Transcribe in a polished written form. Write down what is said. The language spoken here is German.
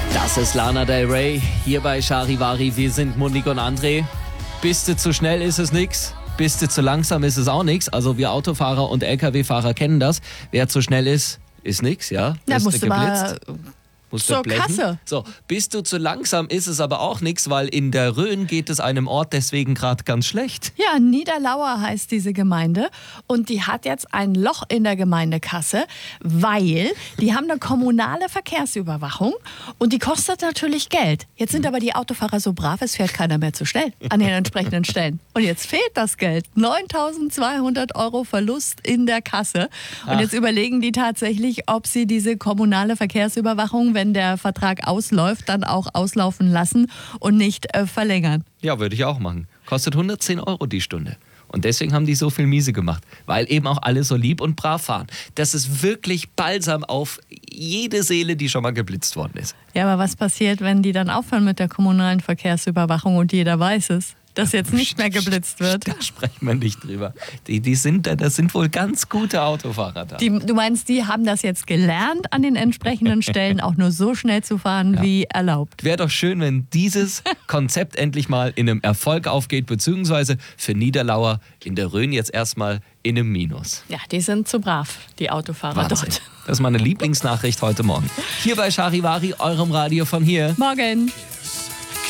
Das ist Lana Del Rey, hier bei Charivari. Wir sind Monique und André. Bist du zu schnell, ist es nix. Bist du zu langsam, ist es auch nix. Also wir Autofahrer und LKW-Fahrer kennen das. Wer zu schnell ist nix, ja? Da musst du mal zur Kasse. So, bist du zu langsam, ist es aber auch nichts, weil in der Rhön geht es einem Ort deswegen gerade ganz schlecht. Ja, Niederlauer heißt diese Gemeinde und die hat jetzt ein Loch in der Gemeindekasse, weil die haben eine kommunale Verkehrsüberwachung und die kostet natürlich Geld. Jetzt sind aber die Autofahrer so brav, es fährt keiner mehr zu schnell an den entsprechenden Stellen. Und jetzt fehlt das Geld. 9.200 € Verlust in der Kasse. Und jetzt überlegen die tatsächlich, ob sie diese kommunale Verkehrsüberwachung, wenn der Vertrag ausläuft, dann auch auslaufen lassen und nicht verlängern. Ja, würde ich auch machen. Kostet 110 € die Stunde. Und deswegen haben die so viel miese gemacht, weil eben auch alle so lieb und brav fahren. Das ist wirklich Balsam auf jede Seele, die schon mal geblitzt worden ist. Ja, aber was passiert, wenn die dann aufhören mit der kommunalen Verkehrsüberwachung und jeder weiß es? Dass jetzt nicht mehr geblitzt wird. Da sprechen wir nicht drüber. Das sind wohl ganz gute Autofahrer da. Du meinst, die haben das jetzt gelernt, an den entsprechenden Stellen auch nur so schnell zu fahren, wie erlaubt. Wäre doch schön, wenn dieses Konzept endlich mal in einem Erfolg aufgeht, beziehungsweise für Niederlauer in der Rhön jetzt erstmal in einem Minus. Ja, die sind zu brav, die Autofahrer Wahnsinn. dort. Das ist meine Lieblingsnachricht heute Morgen. Hier bei Charivari, eurem Radio von hier. Morgen.